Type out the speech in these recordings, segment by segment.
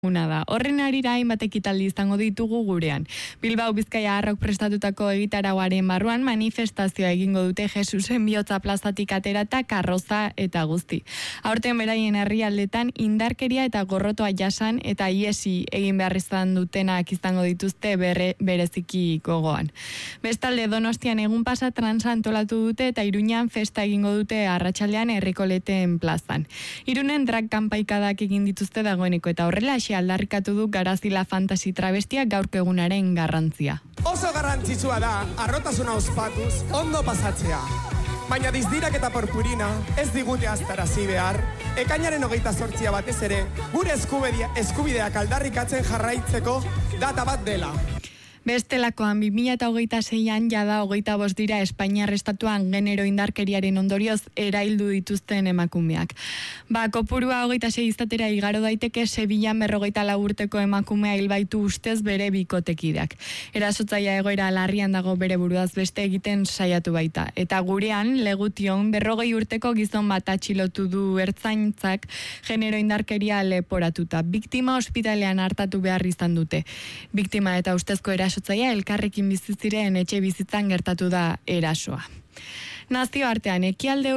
Una da. Horren arira hainbat ekitaldi izango ditugu gurean. Bilbao Bizkaia Arrok prestatutako egitarauaren barruan manifestazioa egingo dute Jesusen bihotza plazatik aterata karroza eta guzti. Aurten beraien herrialdetan indarkeria eta gorrotoa jasan eta iesi egin behar izan dutenak izango dituzte bereziki gogoan. Bestalde Donostian egun pasa transa antolatu dute eta Iruñan festa egingo dute arratsaldean Herrikoleten plazan. Irunen drag kanpaikadak egin dituzte dagoeneko eta horrela aldarrikatu du Garazila Fantasy travestia gaurko egunaren garrantzia. Oso garrantzitsua da, arrotasuna ospatuz, ondo pasatzea. Baina dizdirak eta purpurina ez digute aztarazi behar, ekainaren 28 batez ere, gure eskubideak aldarrikatzen jarraitzeko data bat dela. Bestelakoan 2026an jada 25 dira Espainiar estatuan genero indarkeriaren ondorioz eraildu dituzten emakumeak. Kopurua 26 izatera igaro daiteke Sevillan 44 urteko emakumea hilbaitu ustez bere bikotekideak. Erasotzailea egoera larrian dago bere buruaz beste egiten saiatu baita. Eta gurean Legution 40 urteko gizon bat atxilotu du ertzaintzak genero indarkeria leporatuta. Biktima ospitalean hartatu behar izan dute. Biktima eta ustezko erasotzailea elkarrekin bizi ziren etxe bizitzan gertatu da erasoa. Nazioartean, ekialde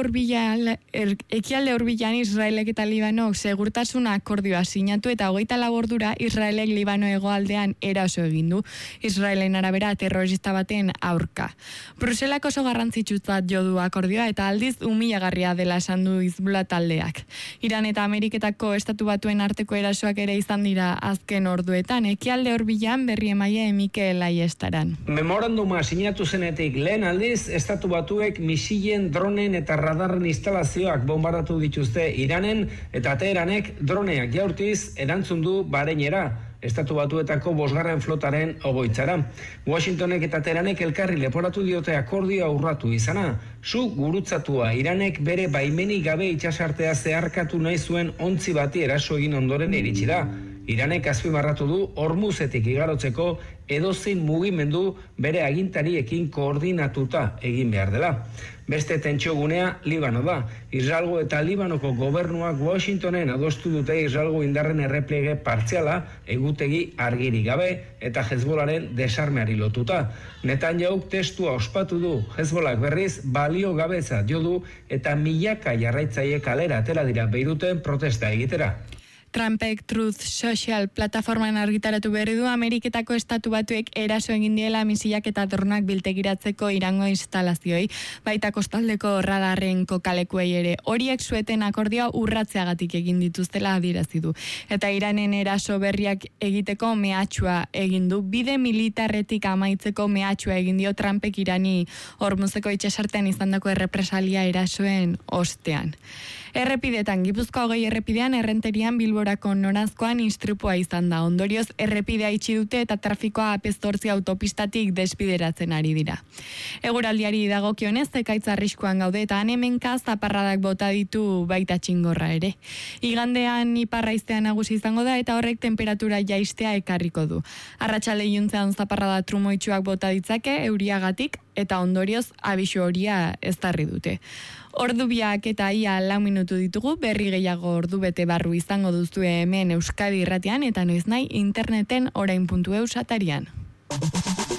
hurbilan Israelek eta Libanok segurtasun akordioa sinatu eta 24 ordura Israelek Libano hegoaldean eraso egin du. Israelen arabera terrorista baten aurka. Bruselak oso garrantzitsutzat jo du akordioa eta aldiz humilagarria dela esan du Hizbullah taldeak. Iran eta Ameriketako estatu batuen arteko erasoak ere izan dira azken orduetan. Ekialde hurbilan berri emaile Mikel Aiestaran. Memoranduma sinatu zenetik lehen aldiz estatu batuek misilen, dronen eta radarren instalazioak bombardatu dituzte Iranen eta Teheranek droneak jaurtiz erantzun du Bahreinera, estatu batuetako 5. flotaren ogoitzara. Washingtonek eta Teheranek elkarri leporatu diote akordioa urratu izana. Su gurutzatua Iranek bere baimenik gabe itsasartea zeharkatu nahi zuen ontzi bati eraso egin ondoren iritsi da. Iranek azpimarratu du Hormuzetik igarotzeko edozein mugimendu bere agintariekin koordinatuta egin behar dela. Beste tentsiogunea Libano da. Israelgo eta Libanoko gobernuak Washingtonen adostu dute Israelgo indarren errepliege partziala egutegi argirik gabe eta Hezbollaren desarmeari lotuta. Netanyahuk testua ospatu du, Hezbollak berriz balio gabetzat jo du eta milaka jarraitzaile kalera atera dira Beiruten protesta egitera. Trumpek Truth Social plataforman argitaratu berri du Ameriketako estatu batuek eraso egin diela misilak eta dronak biltegiratzeko Irango instalazioei, baita kostaldeko radarren kokalekuei ere. Horiek sueten akordioa urratzeagatik egin dituztela adierazi du. Eta Iranen eraso berriak egiteko mehatxua egin du. Bide militarretik amaitzeko mehatxua egin dio Trumpek Irani Hormuzeko itsasartean izandako errepresalia erasoen ostean. Errepidetan, Gipuzkoa 20 errepidean Errenterian Bilborako noranzkoan istripua izan da. Ondorioz, errepidea itxi dute eta trafikoa AP8 autopistatik despideratzen ari dira. Eguraldiari dagokionez, ekaitz arriskuan gaude eta hemenka zaparradak bota ditu baita txingorra ere. Igandean iparraiztea nagusi izango da eta horrek temperatura jaistea ekarriko du. Arratsalde iluntzean zaparrada trumoitsuak bota ditzake euriagatik eta ondorioz abisu horia ezarri dute. Ordu biak eta ia 4 minutu ditugu, berri gehiago ordu bete barru izango duzue hemen Euskadi Irratian eta noiznahi interneten orain.eus atarian.